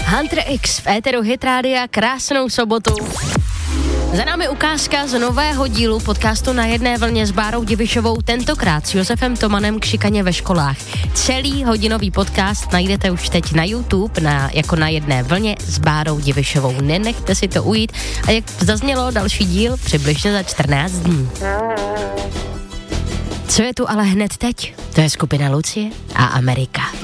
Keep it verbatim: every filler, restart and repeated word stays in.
Hunter X v éteru Hit Rádia, krásnou sobotu. Za námi ukázka z nového dílu podcastu Na jedné vlně s Bárou Divišovou, tentokrát s Josefem Tomanem k šikaně ve školách. Celý hodinový podcast najdete už teď na YouTube na, jako Na jedné vlně s Bárou Divišovou. Nenechte si to ujít a jak zaznělo, další díl přibližně za čtrnáct dní. Co je tu ale hned teď? To je skupina Lucie a Amerika.